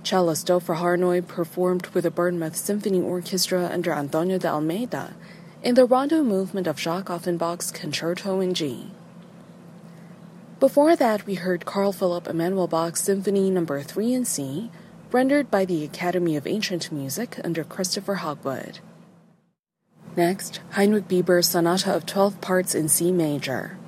Cello for Harnoy performed with the Bournemouth Symphony Orchestra under Antonio de Almeida in the rondo movement of Jacques Offenbach's Concerto in G. Before that, we heard Carl Philipp Emanuel Bach's Symphony No. 3 in C, rendered by the Academy of Ancient Music under Christopher Hogwood. Next, Heinrich Bieber's Sonata of 12 Parts in C major.